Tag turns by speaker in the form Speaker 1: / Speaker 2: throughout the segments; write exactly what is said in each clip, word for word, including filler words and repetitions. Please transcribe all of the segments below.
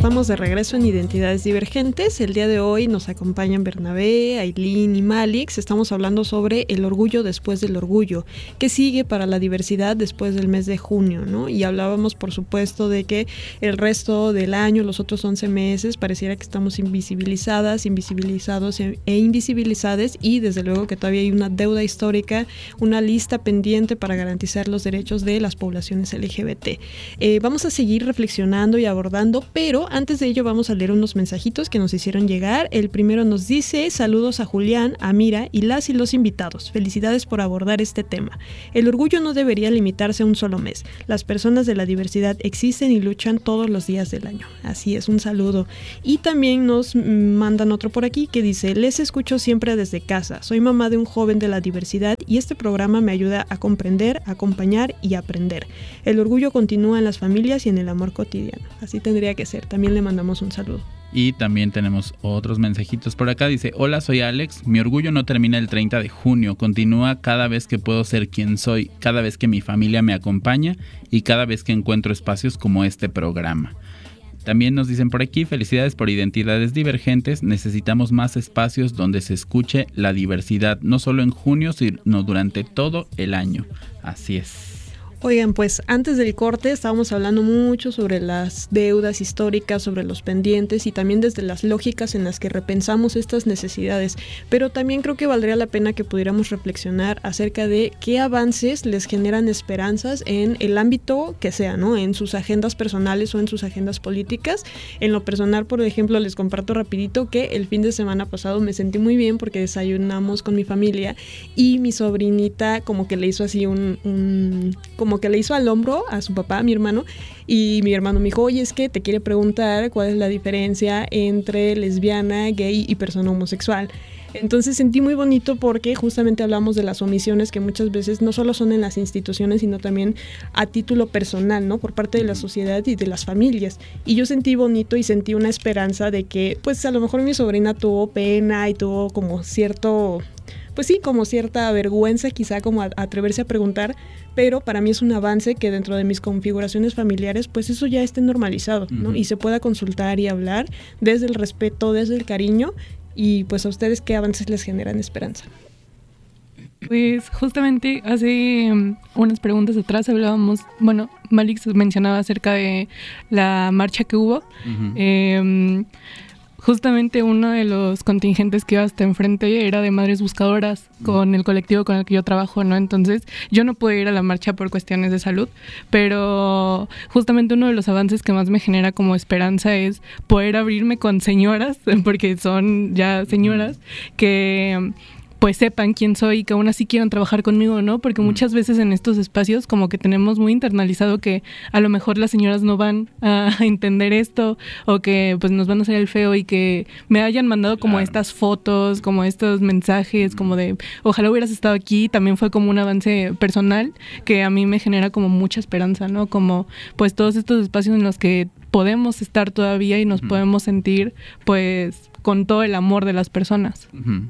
Speaker 1: estamos de regreso en Identidades Divergentes. El día de hoy nos acompañan Bernabé, Ailín y Malix. Estamos hablando sobre el orgullo después del orgullo, qué sigue para la diversidad después del mes de junio, ¿no? Y hablábamos, por supuesto, de que el resto del año, los otros once meses, pareciera que estamos invisibilizadas, invisibilizados e invisibilizadas, y desde luego que todavía hay una deuda histórica, una lista pendiente para garantizar los derechos de las poblaciones L G B T. Eh, vamos a seguir reflexionando y abordando, pero antes de ello vamos a leer unos mensajitos que nos hicieron llegar. El primero nos dice: saludos a Julián, a Mira y las y los invitados. Felicidades por abordar este tema. El orgullo no debería limitarse a un solo mes. Las personas de la diversidad existen y luchan todos los días del año. Así es, un saludo. Y también nos mandan otro por aquí que dice: les escucho siempre desde casa. Soy mamá de un joven de la diversidad y este programa me ayuda a comprender, acompañar y aprender. El orgullo continúa en las familias y en el amor cotidiano. Así tendría que ser. También le mandamos un saludo.
Speaker 2: Y también tenemos otros mensajitos por acá. Dice: hola, soy Alex. Mi orgullo no termina el treinta de junio. Continúa cada vez que puedo ser quien soy, cada vez que mi familia me acompaña y cada vez que encuentro espacios como este programa. También nos dicen por aquí: felicidades por Identidades Divergentes. Necesitamos más espacios donde se escuche la diversidad, no solo en junio, sino durante todo el año. Así es.
Speaker 1: Oigan, pues antes del corte estábamos hablando mucho sobre las deudas históricas, sobre los pendientes y también desde las lógicas en las que repensamos estas necesidades, pero también creo que valdría la pena que pudiéramos reflexionar acerca de qué avances les generan esperanzas en el ámbito que sea, ¿no? En sus agendas personales o en sus agendas políticas. En lo personal, por ejemplo, les comparto rapidito que el fin de semana pasado me sentí muy bien porque desayunamos con mi familia y mi sobrinita como que le hizo así un... un como que le hizo al hombro a su papá, a mi hermano, y mi hermano me dijo: oye, es que te quiere preguntar cuál es la diferencia entre lesbiana, gay y persona homosexual. Entonces sentí muy bonito porque justamente hablamos de las omisiones que muchas veces no solo son en las instituciones, sino también a título personal, ¿no? Por parte de la sociedad y de las familias. Y yo sentí bonito y sentí una esperanza de que, pues a lo mejor mi sobrina tuvo pena y tuvo como cierto... pues sí, como cierta vergüenza quizá como a, a atreverse a preguntar, pero para mí es un avance que dentro de mis configuraciones familiares pues eso ya esté normalizado, ¿no? Uh-huh. Y se pueda consultar y hablar desde el respeto, desde el cariño. Y pues a ustedes, ¿qué avances les generan esperanza?
Speaker 3: Pues justamente hace um, unas preguntas atrás hablábamos, bueno, Malix mencionaba acerca de la marcha que hubo. Uh-huh. Eh, Justamente uno de los contingentes que iba hasta enfrente era de Madres Buscadoras, con el colectivo con el que yo trabajo, ¿no? Entonces, yo no pude ir a la marcha por cuestiones de salud, pero justamente uno de los avances que más me genera como esperanza es poder abrirme con señoras, porque son ya señoras, que... pues sepan quién soy y que aún así quieran trabajar conmigo, ¿no? Porque muchas veces en estos espacios como que tenemos muy internalizado que a lo mejor las señoras no van a entender esto o que pues nos van a hacer el feo y que me hayan mandado como claro. estas fotos, como estos mensajes, como de ojalá hubieras estado aquí, también fue como un avance personal que a mí me genera como mucha esperanza, ¿no? Como pues todos estos espacios en los que podemos estar todavía y nos uh-huh. podemos sentir pues con todo el amor de las personas.
Speaker 2: Uh-huh.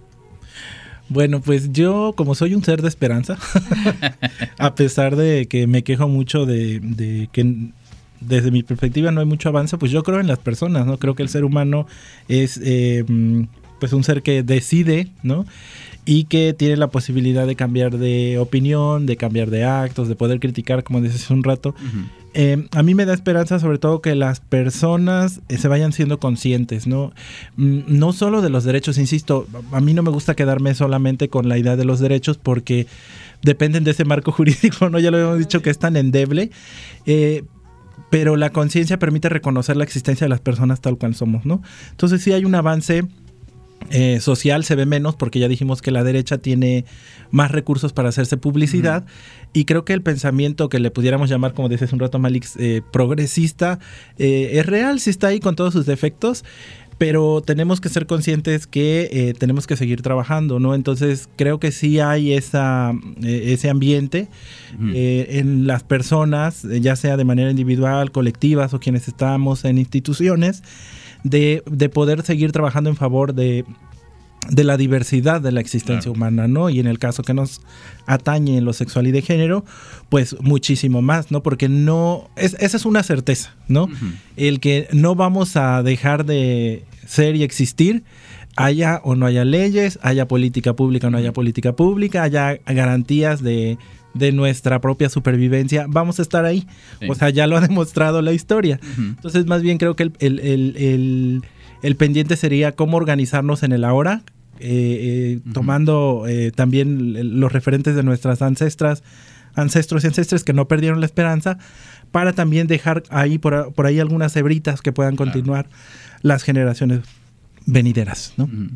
Speaker 4: Bueno, pues yo, como soy un ser de esperanza, a pesar de que me quejo mucho de, de que desde mi perspectiva no hay mucho avance, pues yo creo en las personas, ¿no? Creo que el ser humano es eh, pues un ser que decide, ¿no? Y que tiene la posibilidad de cambiar de opinión, de cambiar de actos, de poder criticar, como decías hace un rato. Uh-huh. Eh, a mí me da esperanza sobre todo que las personas eh, se vayan siendo conscientes, ¿no? Mm, no solo de los derechos, insisto, a mí no me gusta quedarme solamente con la idea de los derechos porque dependen de ese marco jurídico, ¿no? Ya lo habíamos dicho que es tan endeble, eh, pero la conciencia permite reconocer la existencia de las personas tal cual somos, ¿no? Entonces sí hay un avance Eh, social, se ve menos porque ya dijimos que la derecha tiene más recursos para hacerse publicidad. Uh-huh. Y creo que el pensamiento que le pudiéramos llamar, como decías un rato Malix, eh, progresista, eh, es real, sí está ahí con todos sus defectos, pero tenemos que ser conscientes que eh, tenemos que seguir trabajando, ¿no? Entonces creo que sí hay esa, eh, ese ambiente uh-huh. eh, en las personas, eh, ya sea de manera individual, colectivas o quienes estamos en instituciones, De, de poder seguir trabajando en favor de, de la diversidad de la existencia
Speaker 2: claro.
Speaker 4: humana, ¿no? Y en el caso que nos atañe en lo sexual y de género, pues muchísimo más, ¿no? Porque no, es, esa es una certeza, ¿no? Uh-huh. El que no vamos a dejar de ser y existir, haya o no haya leyes, haya política pública o no haya política pública, haya garantías de, de nuestra propia supervivencia, vamos a estar ahí. Sí. O sea, ya lo ha demostrado la historia. Uh-huh. Entonces, más bien creo que el, el, el, el, el pendiente sería cómo organizarnos en el ahora, Eh, eh, uh-huh. tomando eh, también los referentes de nuestras ancestras, ancestros y ancestres que no perdieron la esperanza, para también dejar ahí por, por ahí algunas hebritas que puedan continuar claro. las generaciones venideras, ¿no?
Speaker 5: Uh-huh.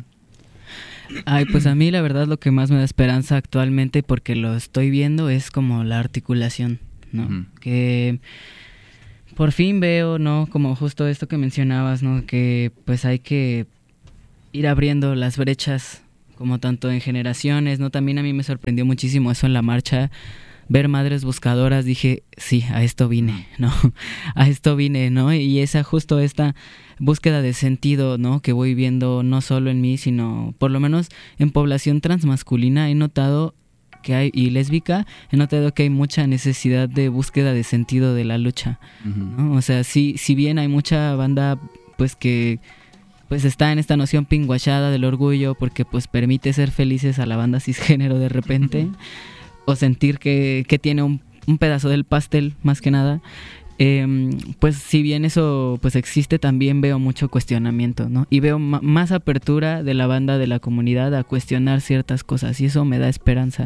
Speaker 5: Ay, pues a mí la verdad lo que más me da esperanza actualmente, porque lo estoy viendo, es como la articulación, ¿no? Uh-huh. Que por fin veo, ¿no? Como justo esto que mencionabas, ¿no? Que pues hay que ir abriendo las brechas, como tanto en generaciones, ¿no? También a mí me sorprendió muchísimo eso en la marcha, ver madres buscadoras, dije, sí, a esto vine, ¿no? A esto vine, ¿no? Y esa, justo esta búsqueda de sentido, ¿no? Que voy viendo no solo en mí, sino por lo menos en población transmasculina he notado que hay, y lésbica, he notado que hay mucha necesidad de búsqueda de sentido de la lucha, uh-huh. ¿no? O sea, sí, si bien hay mucha banda, pues que pues está en esta noción pinguachada del orgullo porque pues permite ser felices a la banda cisgénero de repente o sentir que, que tiene un, un pedazo del pastel más que nada, eh, pues si bien eso pues existe, también veo mucho cuestionamiento, ¿no? Y veo ma- más apertura de la banda, de la comunidad a cuestionar ciertas cosas y eso me da esperanza.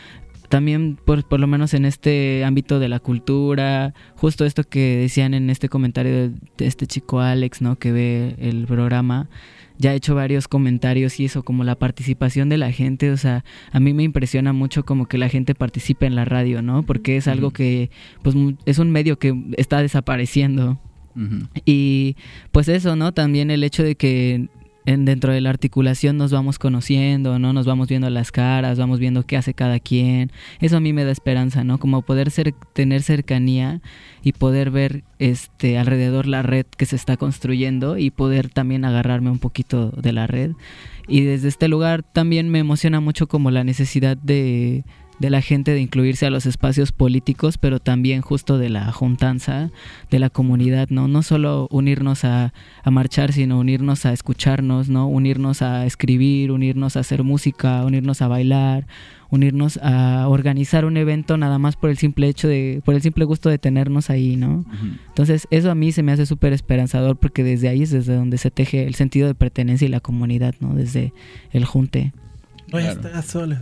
Speaker 5: También por, por lo menos en este ámbito de la cultura, justo esto que decían en este comentario de, de este chico Alex, ¿no? Que ve el programa, ya ha hecho varios comentarios y eso, como la participación de la gente, o sea, a mí me impresiona mucho como que la gente participe en la radio, ¿no? Porque es algo que, pues, es un medio que está desapareciendo. Uh-huh. Y pues eso, ¿no? También el hecho de que En, dentro de la articulación nos vamos conociendo, ¿no? Nos vamos viendo las caras, vamos viendo qué hace cada quien. Eso a mí me da esperanza, ¿no? Como poder ser, tener cercanía y poder ver este alrededor la red que se está construyendo y poder también agarrarme un poquito de la red. Y desde este lugar también me emociona mucho como la necesidad de... de la gente de incluirse a los espacios políticos, pero también justo de la juntanza, de la comunidad, ¿no? No solo unirnos a, a marchar, sino unirnos a escucharnos, ¿no? Unirnos a escribir, unirnos a hacer música, unirnos a bailar, unirnos a organizar un evento nada más por el simple hecho de, por el simple gusto de tenernos ahí, ¿no? Uh-huh. Entonces eso a mí se me hace súper esperanzador porque desde ahí es desde donde se teje el sentido de pertenencia y la comunidad, ¿no? Desde el junte.
Speaker 4: No claro. Estás sola.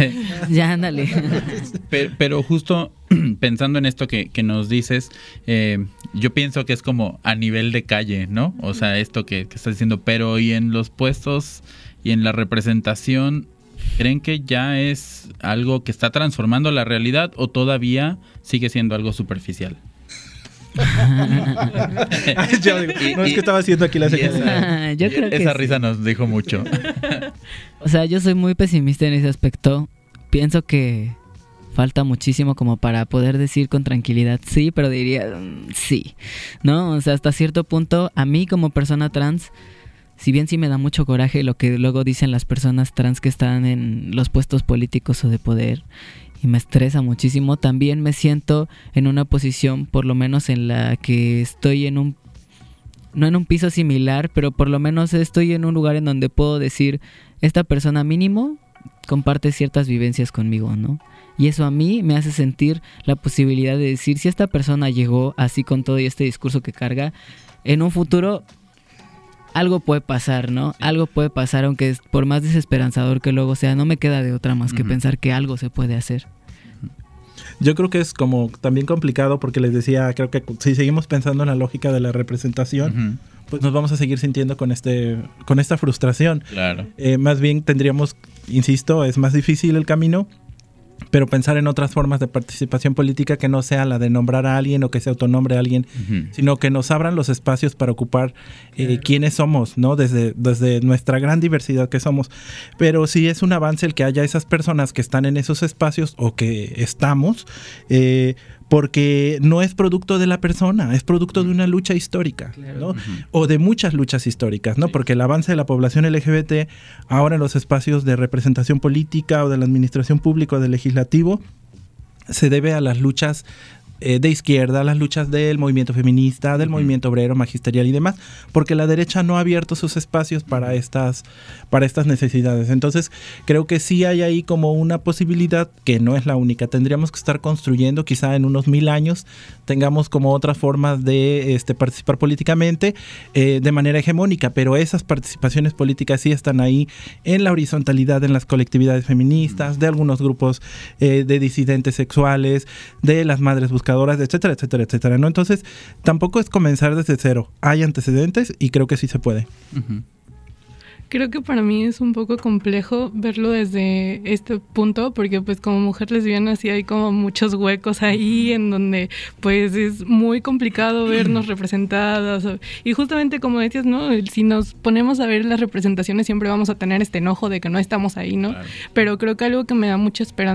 Speaker 5: Ya, ándale.
Speaker 2: Pero, pero justo pensando en esto que, que nos dices, eh, yo pienso que es como a nivel de calle, ¿no? O sea, esto que, que estás diciendo, pero y en los puestos y en la representación, ¿creen que ya es algo que está transformando la realidad o todavía sigue siendo algo superficial?
Speaker 4: Yo digo, no es que estaba haciendo aquí la
Speaker 2: esa,
Speaker 5: yo creo que
Speaker 2: esa
Speaker 5: sí.
Speaker 2: risa nos dijo mucho.
Speaker 5: O sea, yo soy muy pesimista en ese aspecto. Pienso que falta muchísimo como para poder decir con tranquilidad sí, pero diría um, sí, ¿no? O sea, hasta cierto punto, a mí como persona trans, si bien sí me da mucho coraje lo que luego dicen las personas trans que están en los puestos políticos o de poder, y me estresa muchísimo, también me siento en una posición, por lo menos en la que estoy en un, no en un piso similar, pero por lo menos estoy en un lugar en donde puedo decir, esta persona mínimo comparte ciertas vivencias conmigo, ¿no? Y eso a mí me hace sentir la posibilidad de decir, si esta persona llegó así con todo y este discurso que carga, en un futuro algo puede pasar, ¿no? Sí. Algo puede pasar, aunque por más desesperanzador que luego sea, no me queda de otra más que uh-huh. pensar que algo se puede hacer.
Speaker 4: Yo creo que es como también complicado porque les decía, creo que si seguimos pensando en la lógica de la representación, uh-huh. pues nos vamos a seguir sintiendo con este con esta frustración.
Speaker 2: Claro.
Speaker 4: Eh, más bien tendríamos, insisto, es más difícil el camino, pero pensar en otras formas de participación política que no sea la de nombrar a alguien o que se autonombre a alguien, uh-huh. sino que nos abran los espacios para ocupar eh, claro. quiénes somos, ¿no? Desde, desde nuestra gran diversidad que somos. Pero sí es un avance el que haya esas personas que están en esos espacios o que estamos, eh, porque no es producto de la persona, es producto de una lucha histórica, claro. ¿no? Uh-huh. O de muchas luchas históricas, ¿no? Sí. Porque el avance de la población L G B T ahora en los espacios de representación política o de la administración pública o del legislativo se debe a las luchas eh, de izquierda, a las luchas del movimiento feminista, del uh-huh. movimiento obrero, magisterial y demás, porque la derecha no ha abierto sus espacios para estas, para estas necesidades. Entonces, creo que sí hay ahí como una posibilidad, que no es la única. Tendríamos que estar construyendo, quizá en unos mil años, tengamos como otras formas de este, participar políticamente eh, de manera hegemónica, pero esas participaciones políticas sí están ahí en la horizontalidad, en las colectividades feministas, de algunos grupos eh, de disidentes sexuales, de las madres buscadoras, etcétera, etcétera, etcétera, ¿no? Entonces, tampoco es comenzar desde cero. Hay antecedentes y creo que sí se puede.
Speaker 3: Uh-huh. Creo que para mí es un poco complejo verlo desde este punto, porque pues como mujer lesbiana sí hay como muchos huecos ahí en donde pues es muy complicado vernos representadas. Y justamente como decías, ¿no? Si nos ponemos a ver las representaciones siempre vamos a tener este enojo de que no estamos ahí, ¿no? Claro. Pero creo que algo que me da mucha esperanza